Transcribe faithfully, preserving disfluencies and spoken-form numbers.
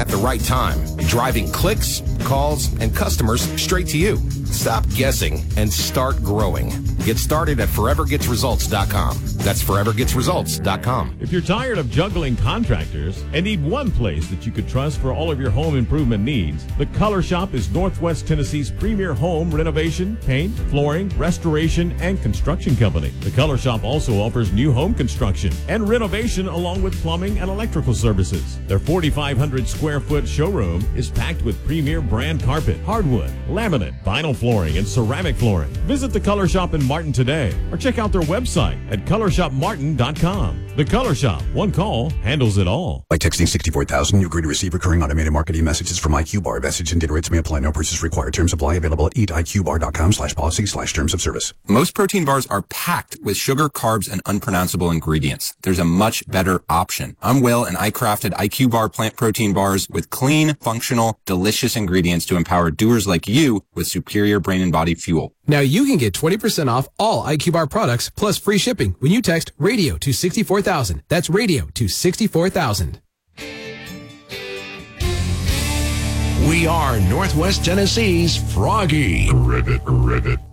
at the right time, driving clicks, calls, and customers straight to you. Stop guessing and start growing. Get started at forever gets results dot com. That's forever gets results dot com. If you're tired of juggling contractors and need one place that you could trust for all of your home improvement needs, The Color Shop is Northwest Tennessee's premier home renovation, paint, flooring, restoration, and construction company. The Color Shop also offers new home construction and renovation along with plumbing and electrical services. Their forty-five hundred square foot showroom is packed with premier brand carpet, hardwood, laminate, vinyl flooring, and ceramic flooring. Visit The Color Shop in Martin today or check out their website at color shop martin dot com. The Color Shop. One call handles it all. By texting sixty-four thousand, you agree to receive recurring automated marketing messages from I Q Bar. Message and data rates may apply. No purchase required. Terms apply. Available at eat I Q bar dot com slash policy slash terms of service. Most protein bars are packed with sugar, carbs, and unpronounceable ingredients. There's a much better option. I'm Will, and I crafted I Q Bar plant protein bars with clean, functional, delicious ingredients to empower doers like you with superior brain and body fuel. Now you can get twenty percent off all I Q Bar products plus free shipping when you text radio to sixty-four thousand. That's radio to sixty-four thousand. We are Northwest Tennessee's Froggy. Ribbit, ribbit.